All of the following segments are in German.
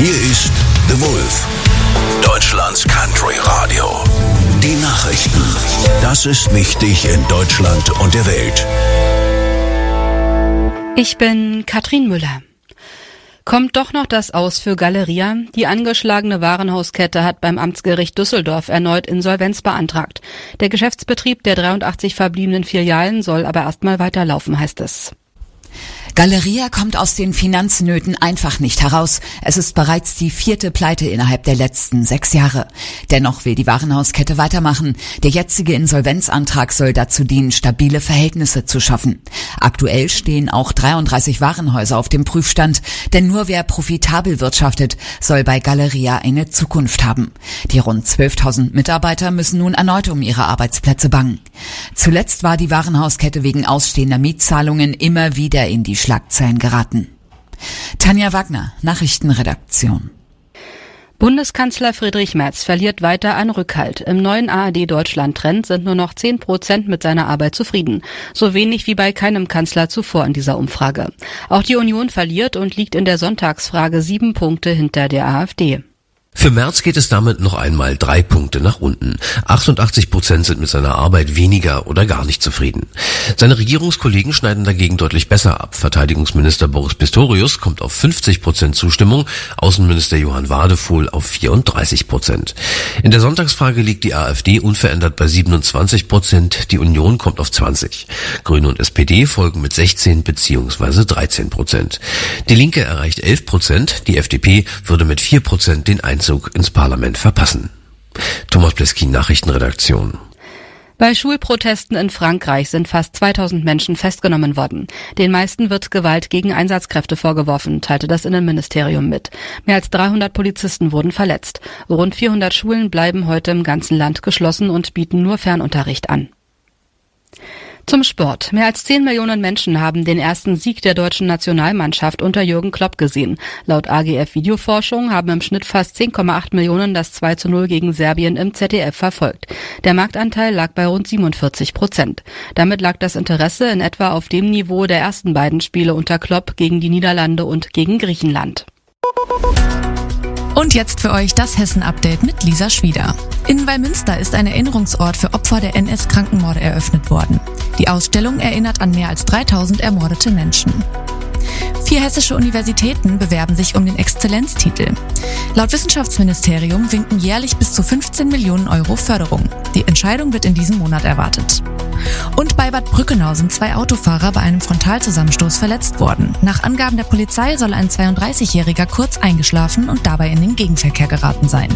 Hier ist The Wolf, Deutschlands Country Radio. Die Nachrichten. Das ist wichtig in Deutschland und der Welt. Ich bin Katrin Müller. Kommt doch noch das Aus für Galeria? Die angeschlagene Warenhauskette hat beim Amtsgericht Düsseldorf erneut Insolvenz beantragt. Der Geschäftsbetrieb der 83 verbliebenen Filialen soll aber erstmal weiterlaufen, heißt es. Galeria kommt aus den Finanznöten einfach nicht heraus. Es ist bereits die 4. Pleite innerhalb der letzten 6 Jahre. Dennoch will die Warenhauskette weitermachen. Der jetzige Insolvenzantrag soll dazu dienen, stabile Verhältnisse zu schaffen. Aktuell stehen auch 33 Warenhäuser auf dem Prüfstand, denn nur wer profitabel wirtschaftet, soll bei Galeria eine Zukunft haben. Die rund 12.000 Mitarbeiter müssen nun erneut um ihre Arbeitsplätze bangen. Zuletzt war die Warenhauskette wegen ausstehender Mietzahlungen immer wieder in die Schlagzeilen geraten. Tanja Wagner, Nachrichtenredaktion. Bundeskanzler Friedrich Merz verliert weiter an Rückhalt. Im neuen ARD-Deutschland-Trend sind nur noch 10% mit seiner Arbeit zufrieden. So wenig wie bei keinem Kanzler zuvor in dieser Umfrage. Auch die Union verliert und liegt in der Sonntagsfrage 7 Punkte hinter der AfD. Für Merz geht es damit noch einmal 3 Punkte nach unten. 88% sind mit seiner Arbeit weniger oder gar nicht zufrieden. Seine Regierungskollegen schneiden dagegen deutlich besser ab. Verteidigungsminister Boris Pistorius kommt auf 50% Zustimmung, Außenminister Johann Wadefuhl auf 34%. In der Sonntagsfrage liegt die AfD unverändert bei 27%, die Union kommt auf 20%. Grüne und SPD folgen mit 16 bzw. 13%. Die Linke erreicht 11%, die FDP würde mit 4% den Einzug ins Parlament verpassen. Thomas Pleskin, Nachrichtenredaktion. Bei Schulprotesten in Frankreich sind fast 2000 Menschen festgenommen worden. Den meisten wird Gewalt gegen Einsatzkräfte vorgeworfen, teilte das Innenministerium mit. Mehr als 300 Polizisten wurden verletzt. Rund 400 Schulen bleiben heute im ganzen Land geschlossen und bieten nur Fernunterricht an. Zum Sport. Mehr als 10 Millionen Menschen haben den ersten Sieg der deutschen Nationalmannschaft unter Jürgen Klopp gesehen. Laut AGF Videoforschung haben im Schnitt fast 10,8 Millionen das 2:0 gegen Serbien im ZDF verfolgt. Der Marktanteil lag bei rund 47%. Damit lag das Interesse in etwa auf dem Niveau der ersten beiden Spiele unter Klopp gegen die Niederlande und gegen Griechenland. Und jetzt für euch das Hessen-Update mit Lisa Schwieder. In Wallmünster ist ein Erinnerungsort für Opfer der NS-Krankenmorde eröffnet worden. Die Ausstellung erinnert an mehr als 3000 ermordete Menschen. 4 hessische Universitäten bewerben sich um den Exzellenztitel. Laut Wissenschaftsministerium winken jährlich bis zu 15 Millionen Euro Förderung. Die Entscheidung wird in diesem Monat erwartet. Und bei Bad Brückenau sind 2 Autofahrer bei einem Frontalzusammenstoß verletzt worden. Nach Angaben der Polizei soll ein 32-Jähriger kurz eingeschlafen und dabei in den Gegenverkehr geraten sein.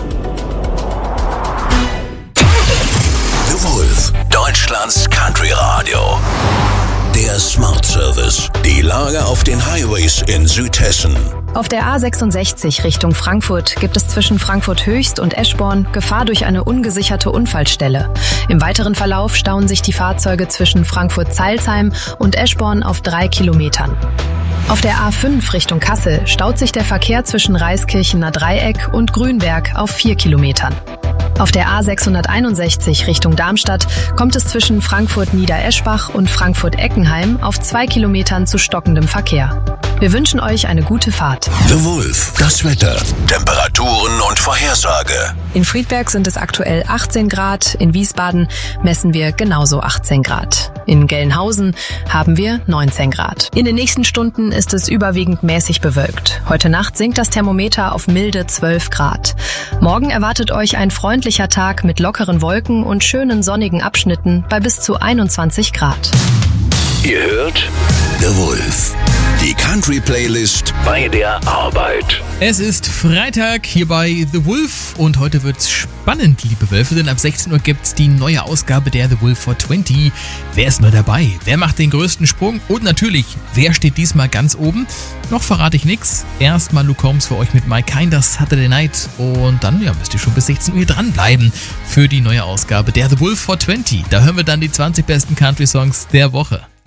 The Wolf, Deutschlands Country Radio. Der Smart Service. Die Lage auf den Highways in Südhessen. Auf der A66 Richtung Frankfurt gibt es zwischen Frankfurt Höchst und Eschborn Gefahr durch eine ungesicherte Unfallstelle. Im weiteren Verlauf stauen sich die Fahrzeuge zwischen Frankfurt-Zeilsheim und Eschborn auf 3 Kilometern. Auf der A5 Richtung Kassel staut sich der Verkehr zwischen Reiskirchener Dreieck und Grünberg auf 4 Kilometern. Auf der A661 Richtung Darmstadt kommt es zwischen Frankfurt-Niedereschbach und Frankfurt-Eckenheim auf 2 Kilometern zu stockendem Verkehr. Wir wünschen euch eine gute Fahrt. The Wolf, das Wetter, Temperaturen und Vorhersage. In Friedberg sind es aktuell 18 Grad, in Wiesbaden messen wir genauso 18 Grad. In Gelnhausen haben wir 19 Grad. In den nächsten Stunden ist es überwiegend mäßig bewölkt. Heute Nacht sinkt das Thermometer auf milde 12 Grad. Morgen erwartet euch ein freundlicher Tag mit lockeren Wolken und schönen sonnigen Abschnitten bei bis zu 21 Grad. Ihr hört The Wolf, die Country-Playlist bei der Arbeit. Es ist Freitag hier bei The Wolf und heute wird's spannend, liebe Wölfe, denn ab 16 Uhr gibt's die neue Ausgabe der The Wolf for 20. Wer ist neu dabei? Wer macht den größten Sprung? Und natürlich, wer steht diesmal ganz oben? Noch verrate ich nix. Erstmal Luke Combs für euch mit My Kinder Saturday Night und dann müsst ihr schon bis 16 Uhr hier dranbleiben für die neue Ausgabe der The Wolf for 20. Da hören wir dann die 20 besten Country-Songs der Woche.